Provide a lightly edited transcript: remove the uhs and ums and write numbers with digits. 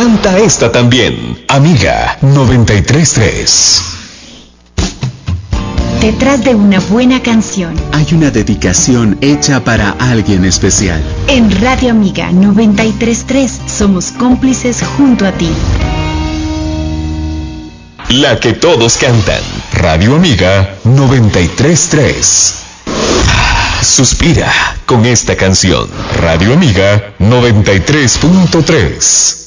Canta esta también. Amiga 93.3. Detrás de una buena canción hay una dedicación hecha para alguien especial. En Radio Amiga 93.3 somos cómplices junto a ti. La que todos cantan. Radio Amiga 93.3. Suspira con esta canción. Radio Amiga 93.3.